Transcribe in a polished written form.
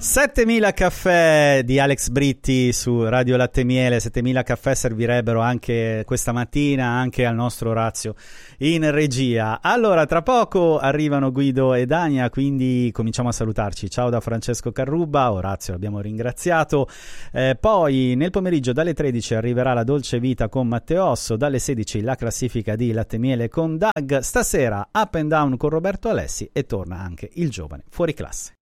7000 caffè di Alex Britti su Radio Latte Miele. 7000 caffè servirebbero anche questa mattina, anche al nostro Orazio in regia. Allora, tra poco arrivano Guido e Dania, quindi cominciamo a salutarci. Ciao da Francesco Carrubba. Orazio l'abbiamo ringraziato. Poi nel pomeriggio dalle 13 arriverà La Dolce Vita con Matteo Osso, dalle 16 la classifica di Latte Miele con Doug. Stasera Up and Down con Roberto Alessi e torna anche il giovane fuori classe.